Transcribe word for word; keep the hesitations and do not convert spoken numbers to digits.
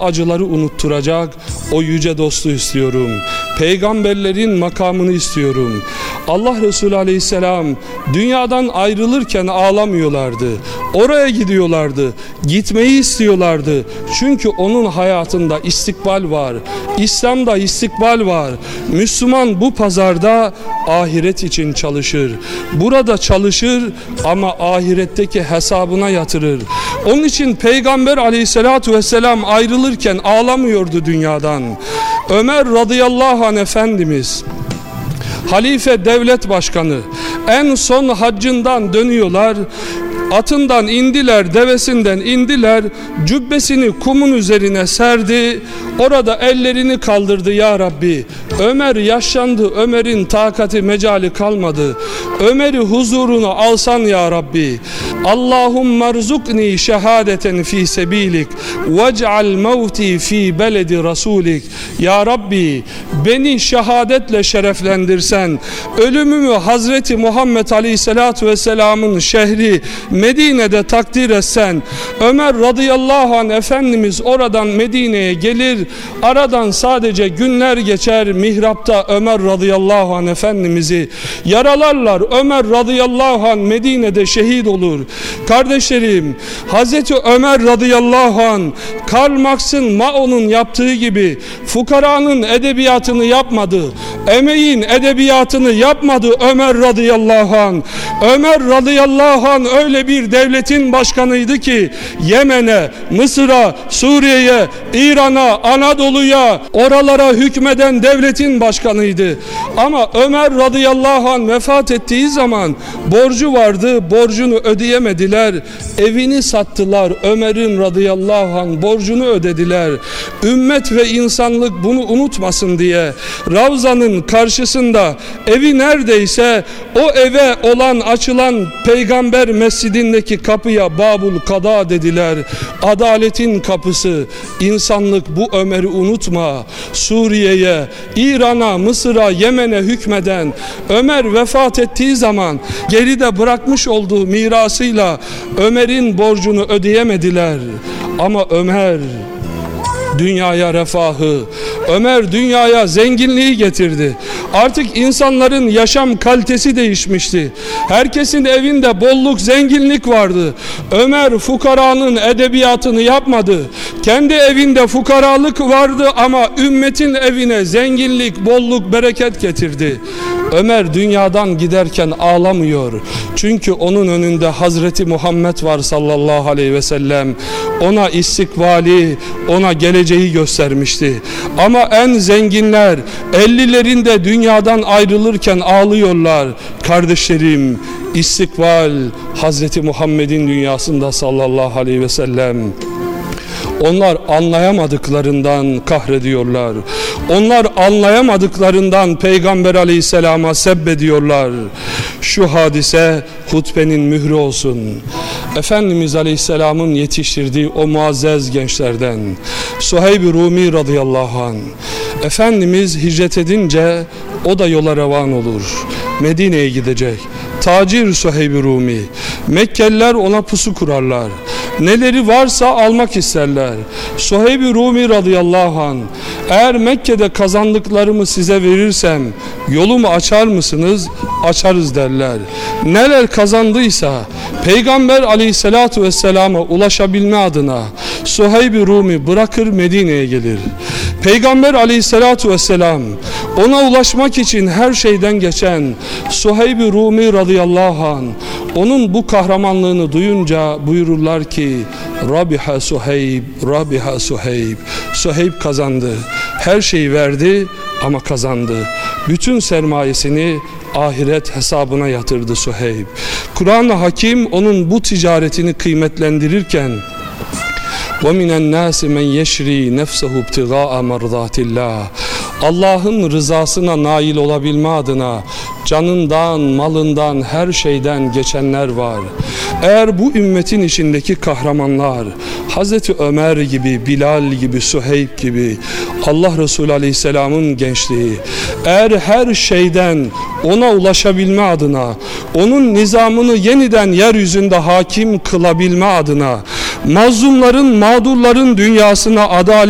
o acıları unutturacak o yüce dostu istiyorum. Peygamberlerin makamını istiyorum. Allah Resulü Aleyhisselam dünyadan ayrılırken ağlamıyorlardı. Oraya gidiyorlardı. Gitmeyi istiyorlardı. Çünkü onun hayatında istikbal var. İslam'da istikbal var. Müslüman bu pazarda ahiret için çalışır. Burada çalışır ama ahiretteki hesabına yatırır. Onun için Peygamber Aleyhisselatü Vesselam ayrılırken ağlamıyordu dünyadan. Ömer radıyallahu anh Efendimiz, halife devlet başkanı, en son haccından dönüyorlar. Atından indiler, devesinden indiler, cübbesini kumun üzerine serdi, orada ellerini kaldırdı. Ya Rabbi, Ömer yaşlandı, Ömer'in takati mecali kalmadı, Ömer'i huzuruna alsan ya Rabbi. Allahümme rızukni şehadeten fi sebilik vec'al mevti fi beledi rasulik. Ya Rabbi, beni şehadetle şereflendirsen, ölümümü Hazreti Muhammed Aleyhisselatü Vesselam'ın şehri Medine'de takdir etsen. Ömer radıyallahu anh Efendimiz oradan Medine'ye gelir, aradan sadece günler geçer, mihrapta Ömer radıyallahu anh Efendimiz'i yaralarlar. Ömer radıyallahu anh Medine'de şehit olur. Kardeşlerim, Hazreti Ömer radıyallahu anh Karl Marx'ın, Mao'nun yaptığı gibi fukaranın edebiyatını yapmadı, emeğin edebiyatını yapmadı Ömer radıyallahu anh. Ömer radıyallahu anh öyle bir devletin başkanıydı ki Yemen'e, Mısır'a, Suriye'ye, İran'a, Anadolu'ya, oralara hükmeden devletin başkanıydı. Ama Ömer radıyallahu anh vefat ettiği zaman borcu vardı, borcunu ödeyemediler, evini sattılar, Ömer'in radıyallahu anh borcunu ödediler. Ümmet ve insanlık bunu unutmasın diye Ravza'nın karşısında, evi neredeyse o eve olan açılan Peygamber Mescidindeki kapıya Babul Kada dediler. Adaletin kapısı. İnsanlık bu Ömer'i unutma. Suriye'ye, İran'a, Mısır'a, Yemen'e hükmeden Ömer vefat ettiği zaman geride bırakmış olduğu mirasıyla Ömer'in borcunu ödeyemediler. Ama Ömer dünyaya refahı, Ömer dünyaya zenginliği getirdi. Artık insanların yaşam kalitesi değişmişti. Herkesin evinde bolluk, zenginlik vardı. Ömer fukaranın edebiyatını yapmadı. Kendi evinde fukaralık vardı ama ümmetin evine zenginlik, bolluk, bereket getirdi. Ömer dünyadan giderken ağlamıyor. Çünkü onun önünde Hazreti Muhammed var sallallahu aleyhi ve sellem. Ona istikbali, ona geleceği göstermişti. Ama en zenginler ellilerinde dünyadan ayrılırken ağlıyorlar. Kardeşlerim, istikbal Hazreti Muhammed'in dünyasında sallallahu aleyhi ve sellem. Onlar anlayamadıklarından kahrediyorlar. Onlar anlayamadıklarından Peygamber Aleyhisselam'a sebbediyorlar. Şu hadise hutbenin mührü olsun. Efendimiz Aleyhisselam'ın yetiştirdiği o muazzez gençlerden Suheyb-i Rumi radıyallahu anh. Efendimiz hicret edince o da yola revan olur. Medine'ye gidecek. Tacir Suheyb-i Rumi. Mekkeliler ona pusu kurarlar. Neleri varsa almak isterler. Suheyb-i Rumi radıyallahu anh, eğer Mekke'de kazandıklarımı size verirsem yolumu açar mısınız? Açarız derler. Neler kazandıysa Peygamber aleyhissalatu vesselama ulaşabilme adına Suheyb-i Rumi bırakır Medine'ye gelir. Peygamber aleyhissalatu vesselam ona ulaşmak için her şeyden geçen Suheyb-i Rumi radıyallahu anh, onun bu kahramanlığını duyunca buyururlar ki Rabiha Suheyb, Rabiha Suheyb. Suheyb kazandı. Her şeyi verdi ama kazandı. Bütün sermayesini ahiret hesabına yatırdı Suheyb. Kur'an-ı Hakim onun bu ticaretini kıymetlendirirken وَمِنَ النَّاسِ مَنْ يَشْرِي نَفْسَهُ ابْتِغَاءَ مَرْضَاتِ اللّٰهِ Allah'ın rızasına nail olabilme adına canından, malından, her şeyden geçenler var. Eğer bu ümmetin içindeki kahramanlar Hazreti Ömer gibi, Bilal gibi, Suheyb gibi, Allah Resulü Aleyhisselam'ın gençliği, eğer her şeyden ona ulaşabilme adına, onun nizamını yeniden yeryüzünde hakim kılabilme adına, mazlumların, mağdurların dünyasına adalet